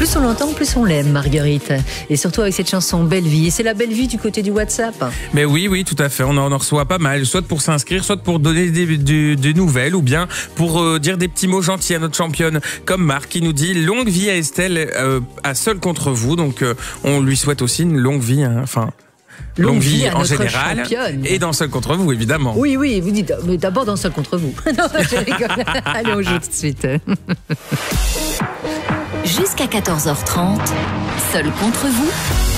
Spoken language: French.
Plus on l'entend, plus on l'aime, Marguerite. Et surtout avec cette chanson Belle Vie. Et c'est la belle vie du côté du WhatsApp. Mais oui, tout à fait. On en reçoit pas mal, soit pour s'inscrire, soit pour donner des nouvelles, ou bien pour dire des petits mots gentils à notre championne, comme Marc qui nous dit longue vie à Estelle, à Seul contre vous. Donc on lui souhaite aussi une longue vie, hein, enfin. Longue vie en général championne. Et dans Seul contre vous, évidemment. Oui, vous dites, mais d'abord dans Seul contre vous. Non, je rigole. Allez, on joue tout de suite. Jusqu'à 14h30, Seul contre vous.